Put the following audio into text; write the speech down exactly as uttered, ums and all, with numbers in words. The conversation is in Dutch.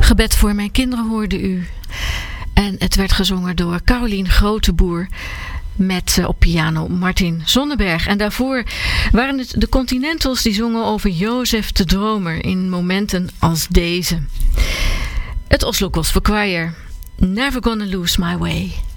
Gebed voor mijn kinderen hoorde u. En het werd gezongen door Carolien Groteboer met uh, op piano Martin Zonneberg. En daarvoor waren het de Continentals die zongen over Jozef de Dromer in momenten als deze. Het Oslo Gospel Choir, Never Gonna Lose My Way.